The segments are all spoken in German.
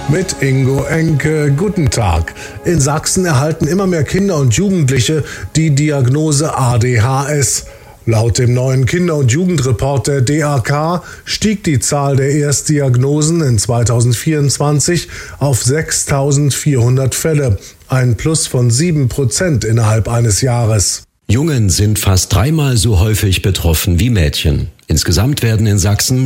mit Ingo Enke. Guten Tag. In Sachsen erhalten immer mehr Kinder und Jugendliche die Diagnose ADHS. Laut dem neuen Kinder- und Jugendreport der DAK stieg die Zahl der Erstdiagnosen in 2024 auf 6.400 Fälle, ein Plus von 7% innerhalb eines Jahres. Jungen sind fast 3-mal so häufig betroffen wie Mädchen. Insgesamt werden in Sachsen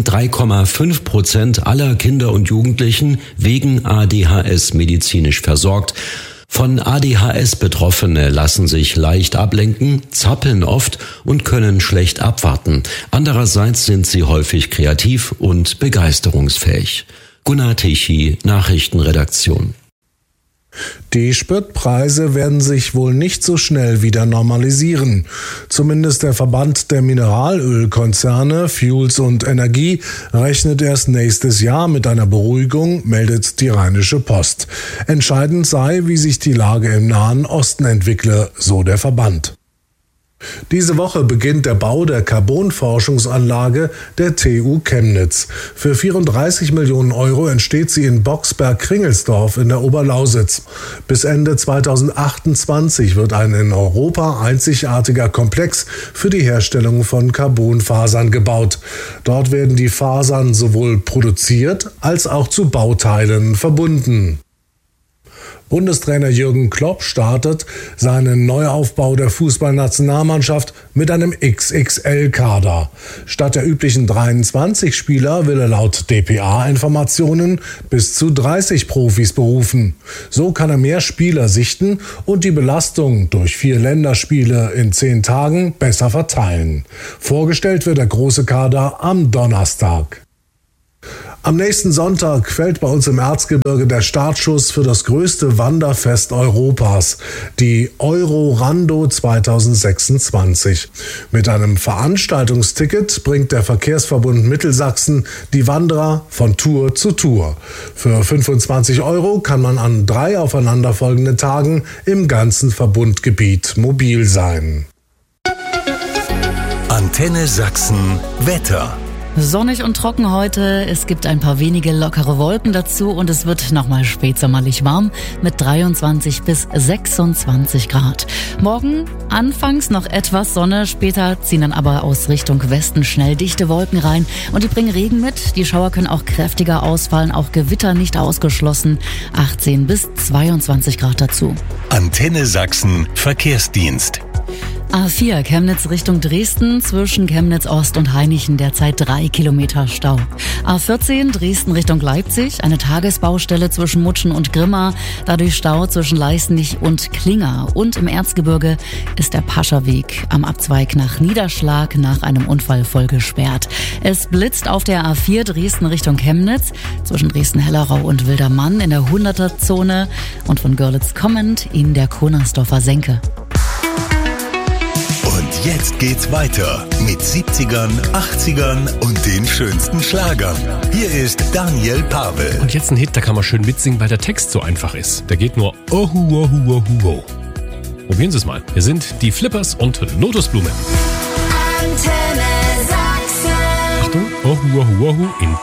3,5% aller Kinder und Jugendlichen wegen ADHS medizinisch versorgt. Von ADHS Betroffene lassen sich leicht ablenken, zappeln oft und können schlecht abwarten. Andererseits sind sie häufig kreativ und begeisterungsfähig. Gunnar Tichy, Nachrichtenredaktion. Die Spritpreise werden sich wohl nicht so schnell wieder normalisieren. Zumindest der Verband der Mineralölkonzerne Fuels und Energie rechnet erst nächstes Jahr mit einer Beruhigung, meldet die Rheinische Post. Entscheidend sei, wie sich die Lage im Nahen Osten entwickle, so der Verband. Diese Woche beginnt der Bau der Carbon-Forschungsanlage der TU Chemnitz. Für 34 Millionen Euro entsteht sie in Boxberg-Kringelsdorf in der Oberlausitz. Bis Ende 2028 wird ein in Europa einzigartiger Komplex für die Herstellung von Carbonfasern gebaut. Dort werden die Fasern sowohl produziert als auch zu Bauteilen verbunden. Bundestrainer Jürgen Klopp startet seinen Neuaufbau der Fußballnationalmannschaft mit einem XXL-Kader. Statt der üblichen 23 Spieler will er laut dpa-Informationen bis zu 30 Profis berufen. So kann er mehr Spieler sichten und die Belastung durch 4 Länderspiele in 10 Tagen besser verteilen. Vorgestellt wird der große Kader am Donnerstag. Am nächsten Sonntag fällt bei uns im Erzgebirge der Startschuss für das größte Wanderfest Europas, die Eurorando 2026. Mit einem Veranstaltungsticket bringt der Verkehrsverbund Mittelsachsen die Wanderer von Tour zu Tour. Für 25 € kann man an 3 aufeinanderfolgenden Tagen im ganzen Verbundgebiet mobil sein. Antenne Sachsen Wetter. Sonnig und trocken heute, es gibt ein paar wenige lockere Wolken dazu und es wird nochmal spätsommerlich warm mit 23 bis 26 Grad. Morgen anfangs noch etwas Sonne, später ziehen dann aber aus Richtung Westen schnell dichte Wolken rein und die bringen Regen mit. Die Schauer können auch kräftiger ausfallen, auch Gewitter nicht ausgeschlossen. 18 bis 22 Grad dazu. Antenne Sachsen Verkehrsdienst. A4 Chemnitz Richtung Dresden, zwischen Chemnitz Ost und Hainichen derzeit 3 Kilometer Stau. A14 Dresden Richtung Leipzig, eine Tagesbaustelle zwischen Mutschen und Grimma, dadurch Stau zwischen Leistenich und Klinger. Und im Erzgebirge ist der Pascherweg am Abzweig nach Niederschlag nach einem Unfall voll gesperrt. Es blitzt auf der A4 Dresden Richtung Chemnitz, zwischen Dresden-Hellerau und Wildermann in der 100er-Zone und von Görlitz kommend in der Konersdorfer Senke. Und jetzt geht's weiter mit 70ern, 80ern und den schönsten Schlagern. Hier ist Daniel Pavel. Und jetzt ein Hit, da kann man schön mitsingen, weil der Text so einfach ist. Der geht nur Ohu, Ohu, Ohu, Ohu. Probieren Sie es mal. Wir sind die Flippers und Lotusblume. Antenne Sachsen. Achtung, Ohu, Ohu, Ohu in